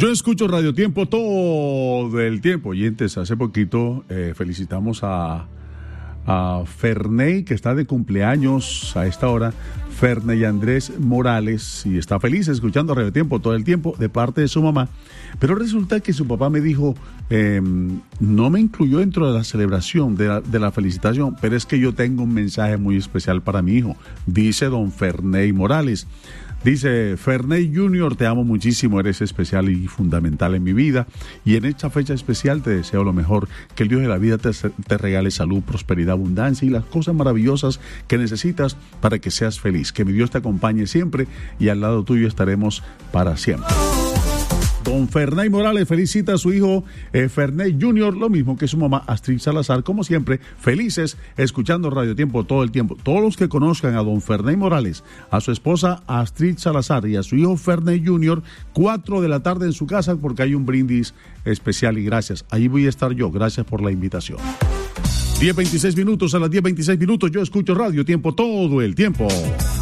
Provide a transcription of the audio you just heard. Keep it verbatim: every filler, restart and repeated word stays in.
Yo escucho Radio Tiempo todo el tiempo. Oyentes, hace poquito eh, felicitamos a, a Ferney, que está de cumpleaños a esta hora. Ferney Andrés Morales, y está feliz escuchando Radio Tiempo todo el tiempo de parte de su mamá. Pero resulta que su papá me dijo, eh, no me incluyó dentro de la celebración, de la, de la felicitación, pero es que yo tengo un mensaje muy especial para mi hijo, dice don Ferney Morales. Dice, Ferney Junior, te amo muchísimo, eres especial y fundamental en mi vida, y en esta fecha especial te deseo lo mejor, que el Dios de la vida te, te regale salud, prosperidad, abundancia y las cosas maravillosas que necesitas para que seas feliz. Que mi Dios te acompañe siempre y al lado tuyo estaremos para siempre. Don Ferney Morales felicita a su hijo eh, Ferney Junior, lo mismo que su mamá Astrid Salazar, como siempre, felices escuchando Radio Tiempo todo el tiempo. Todos los que conozcan a don Ferney Morales, a su esposa Astrid Salazar y a su hijo Ferney Junior, cuatro de la tarde en su casa porque hay un brindis especial y gracias. Ahí voy a estar yo, gracias por la invitación. diez veintiséis minutos, a las diez veintiséis minutos yo escucho Radio Tiempo todo el tiempo.